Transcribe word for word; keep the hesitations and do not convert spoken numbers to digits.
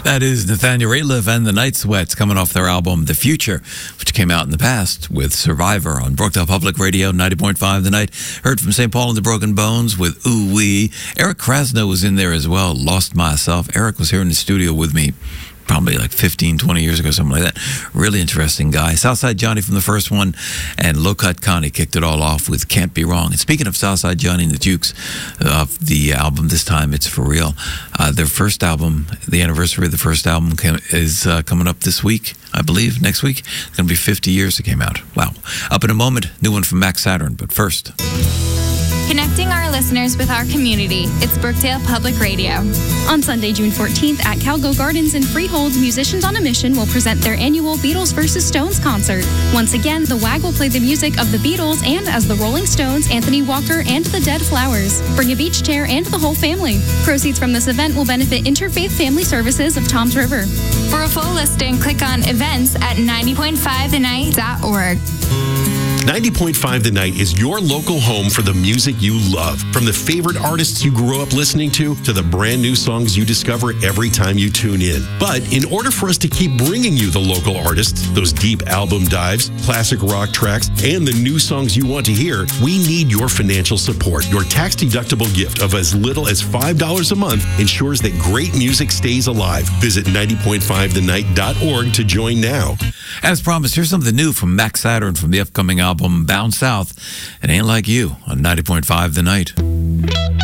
That is Nathaniel Rateliff and the Night Sweats coming off their album The Future, which came out in the past with Survivor on Brookdale Public Radio, ninety point five The Night. Heard from Saint Paul and the Broken Bones with Ooh Wee. Eric Krasno was in there as well, Lost Myself. Eric was here in the studio with me probably like fifteen, twenty years ago, something like that. Really interesting guy. Southside Johnny from the first one, and Low Cut Connie kicked it all off with Can't Be Wrong. And speaking of Southside Johnny and the Dukes, uh, the album, this time it's for real. Uh, their first album, the anniversary of the first album came, is uh, coming up this week, I believe, next week. It's going to be fifty years it came out. Wow. Up in a moment, new one from Max Saturn, but first... Connecting our listeners with our community. It's Brookdale Public Radio. On Sunday, June fourteenth at Calgo Gardens in Freehold, Musicians on a Mission will present their annual Beatles versus Stones concert. Once again, the W A G will play the music of the Beatles and as the Rolling Stones, Anthony Walker, and the Dead Flowers. Bring a beach chair and the whole family. Proceeds from this event will benefit Interfaith Family Services of Toms River. For a full listing, click on events at ninety point five the night dot org. ninety point five The Night is your local home for the music you love. From the favorite artists you grew up listening to, to the brand new songs you discover every time you tune in. But in order for us to keep bringing you the local artists, those deep album dives, classic rock tracks, and the new songs you want to hear, we need your financial support. Your tax-deductible gift of as little as five dollars a month ensures that great music stays alive. Visit ninety point five the night dot org to join now. As promised, here's something new from Max Saturn from the upcoming album Bound South. It Ain't Like You on ninety point five The Night.